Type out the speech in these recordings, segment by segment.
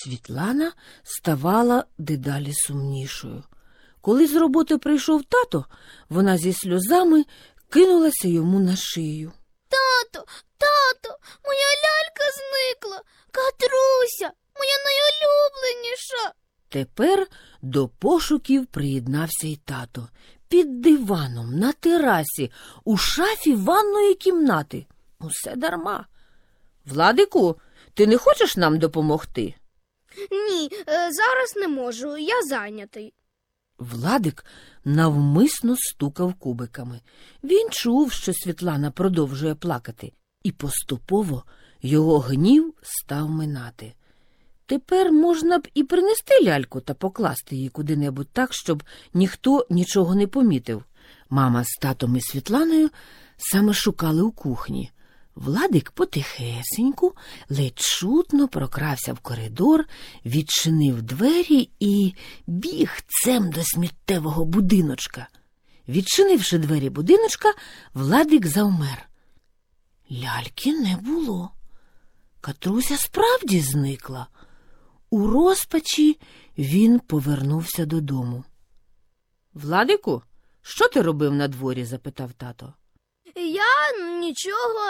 Світлана ставала дедалі сумнішою. Коли з роботи прийшов тато, вона зі сльозами кинулася йому на шию. Тато, моя лялька зникла. Катруся, моя найулюбленіша. Тепер до пошуків приєднався й тато. Під диваном, на терасі, у шафі ванної кімнати. Усе дарма. Владику, ти не хочеш нам допомогти? Ні, зараз не можу, я зайнятий. Владик навмисно стукав кубиками. Він чув, що Світлана продовжує плакати, і поступово його гнів став минати. Тепер можна б і принести ляльку та покласти її куди-небудь так, щоб ніхто нічого не помітив. Мама з татом і Світланою саме шукали у кухні. Владик потихесеньку, ледь чутно прокрався в коридор, відчинив двері і біг цем до сміттєвого будиночка. Відчинивши двері будиночка, Владик завмер. Ляльки не було. Катруся справді зникла. У розпачі він повернувся додому. «Владику, що ти робив на дворі?» – запитав тато. Я нічого,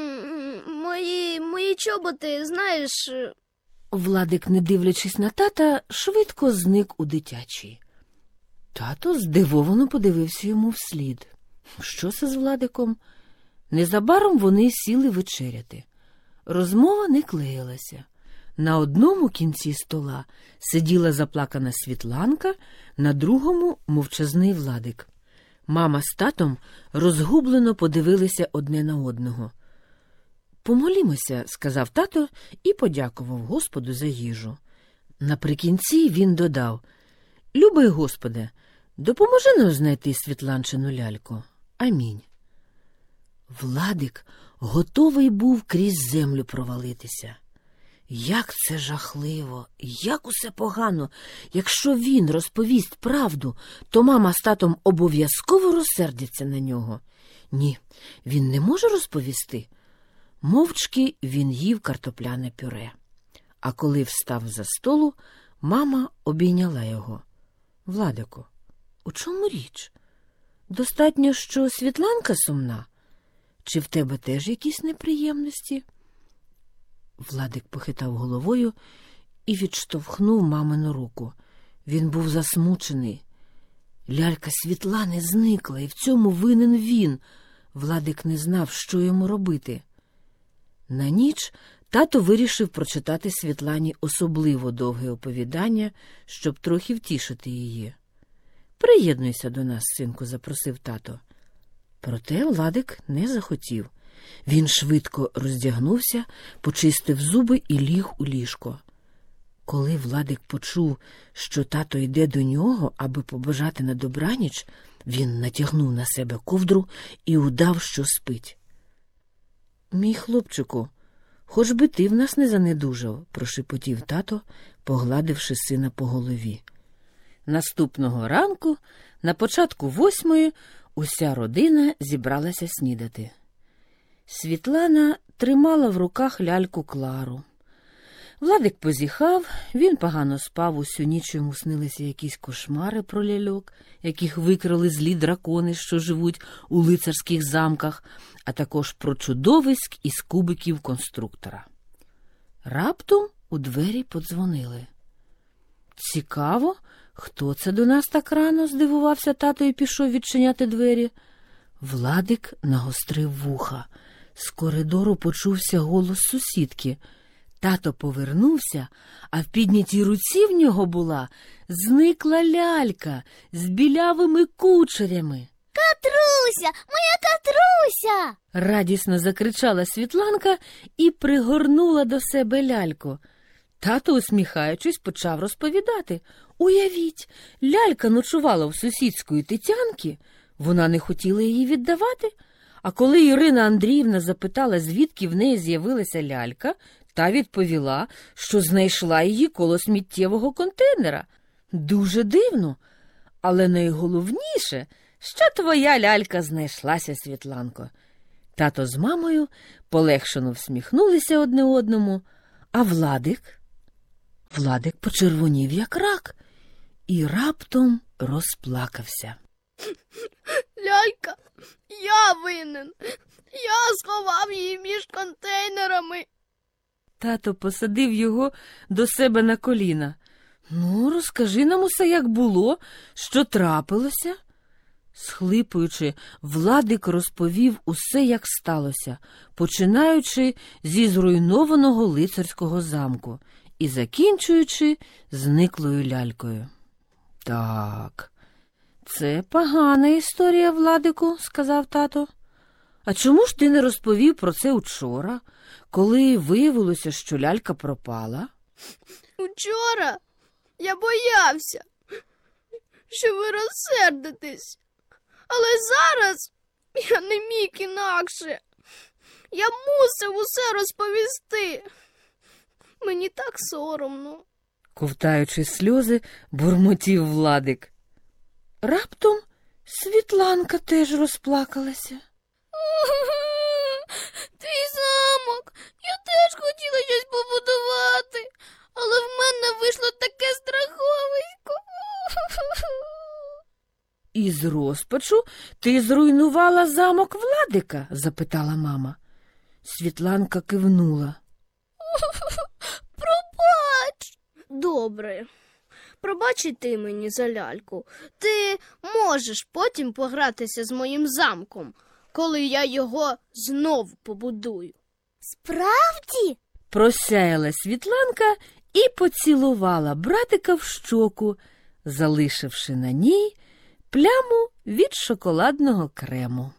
мої чоботи, знаєш. Владик, не дивлячись на тата, швидко зник у дитячій. Тато здивовано подивився йому вслід. Що це з Владиком? Незабаром вони сіли вечеряти. Розмова не клеїлася. На одному кінці стола сиділа заплакана Світланка, на другому – мовчазний Владик. Мама з татом розгублено подивилися одне на одного. «Помолімося», – сказав тато і подякував Господу за їжу. Наприкінці він додав: «Любий Господи, допоможи нам знайти Світланчину ляльку. Амінь». Владик готовий був крізь землю провалитися. Як це жахливо, як усе погано. Якщо він розповість правду, то мама з татом обов'язково розсердяться на нього. Ні, він не може розповісти. Мовчки він їв картопляне пюре. А коли встав за столу, мама обійняла його. «Владику, у чому річ? Достатньо, що Світланка сумна? Чи в тебе теж якісь неприємності?» Владик похитав головою і відштовхнув мамину руку. Він був засмучений. Лялька Світлани зникла, і в цьому винен він. Владик не знав, що йому робити. На ніч тато вирішив прочитати Світлані особливо довге оповідання, щоб трохи втішити її. «Приєднуйся до нас, синку», – запросив тато. Проте Владик не захотів. Він швидко роздягнувся, почистив зуби і ліг у ліжко. Коли Владик почув, що тато йде до нього, аби побажати на добраніч, він натягнув на себе ковдру і удав, що спить. «Мій хлопчику, хоч би ти в нас не занедужав», – прошепотів тато, погладивши сина по голові. Наступного ранку, на початку 8-ї, уся родина зібралася снідати. Світлана тримала в руках ляльку Клару. Владик позіхав, він погано спав, усю ніч йому снилися якісь кошмари про ляльок, яких викрали злі дракони, що живуть у лицарських замках, а також про чудовиськ із кубиків конструктора. Раптом у двері подзвонили. «Цікаво, хто це до нас так рано?» – здивувався тато і пішов відчиняти двері. Владик нагострив вуха. З коридору почувся голос сусідки. Тато повернувся, а в піднятій руці в нього була зникла лялька з білявими кучерями. Катруся, моя Катруся! Радісно закричала Світланка і пригорнула до себе ляльку. Тато, усміхаючись, почав розповідати. Уявіть, лялька ночувала в сусідської Тетянки, вона не хотіла її віддавати. А коли Ірина Андріївна запитала, звідки в неї з'явилася лялька, та відповіла, що знайшла її коло сміттєвого контейнера. Дуже дивно, але найголовніше, що твоя лялька знайшлася, Світланко. Тато з мамою полегшено всміхнулися одне одному, а Владик? Владик почервонів, як рак, і раптом розплакався. Лялька, я винен. Я сховав її між контейнерами. Тато посадив його до себе на коліна. Ну, розкажи нам усе, як було, що трапилося. Схлипуючи, Владик розповів усе, як сталося, починаючи зі зруйнованого лицарського замку і закінчуючи зниклою лялькою. Так, це погана історія, Владику, сказав тато. А чому ж ти не розповів про це учора, коли виявилося, що лялька пропала? Учора я боявся, що ви розсердитесь. Але зараз я не міг інакше. Я мусив усе розповісти. Мені так соромно. Ковтаючи сльози, бурмотів Владик. Раптом Світланка теж розплакалася. Твій замок. Я теж хотіла щось побудувати, але в мене вийшло таке страховисько. «Із розпачу ти зруйнувала замок Владика?» – запитала мама. Світланка кивнула. Пробач. Добре. Пробач і ти мені за ляльку. Ти можеш потім погратися з моїм замком, коли я його знов побудую. Справді? Просяяла Світланка і поцілувала братика в щоку, залишивши на ній пляму від шоколадного крему.